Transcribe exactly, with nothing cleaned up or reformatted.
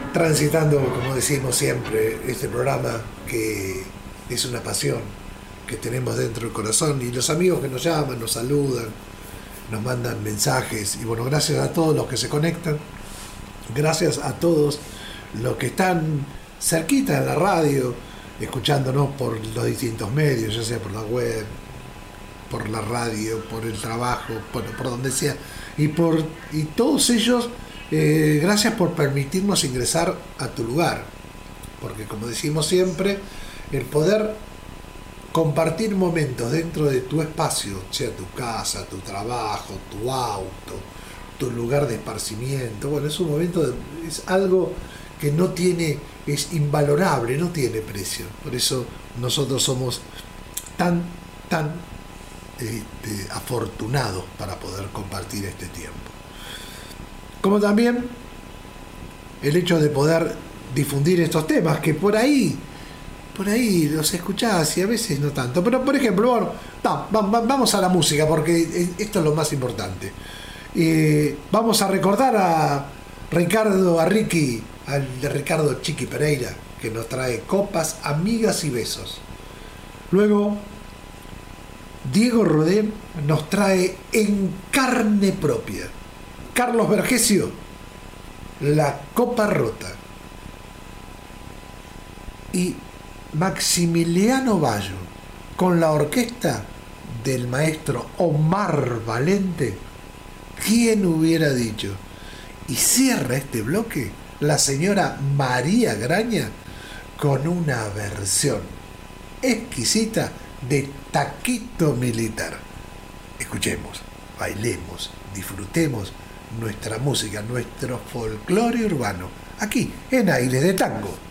transitando, como decimos siempre, este programa que es una pasión que tenemos dentro del corazón, y los amigos que nos llaman, nos saludan, nos mandan mensajes, y bueno, gracias a todos los que se conectan, gracias a todos los que están cerquita en la radio, escuchándonos por los distintos medios, ya sea por la web, por la radio, por el trabajo, por, por donde sea, y por y todos ellos, eh, gracias por permitirnos ingresar a tu lugar, porque como decimos siempre, el poder compartir momentos dentro de tu espacio, sea tu casa, tu trabajo, tu auto, tu lugar de esparcimiento, bueno, es un momento, de, es algo que no tiene, es invalorable, no tiene precio. Por eso nosotros somos tan, tan este, afortunados para poder compartir este tiempo. Como también el hecho de poder difundir estos temas, que por ahí, por ahí los escuchás y a veces no tanto. Pero por ejemplo, bueno, no, vamos a la música, porque esto es lo más importante. Eh, vamos a recordar a Ricardo, a Ricky, al de Ricardo Chiqui Pereira, que nos trae Copas, Amigas y Besos. Luego, Diego Rodén nos trae En Carne Propia. Carlos Vergesio, La Copa Rota. Y Maximiliano Bayo, con la orquesta del maestro Omar Valente, ¿quién hubiera dicho? Y cierra este bloque la señora María Graña con una versión exquisita de Taquito Militar. Escuchemos, bailemos, disfrutemos nuestra música, nuestro folclore urbano, aquí en Aires de Tango.